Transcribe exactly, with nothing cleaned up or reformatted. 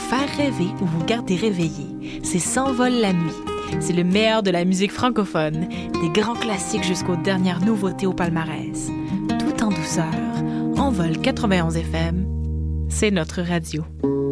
faire rêver ou vous garder réveillé. C'est S'envole la nuit. C'est le meilleur de la musique francophone, des grands classiques jusqu'aux dernières nouveautés au palmarès. Tout en douceur, Envol quatre-vingt-onze F M, c'est notre radio.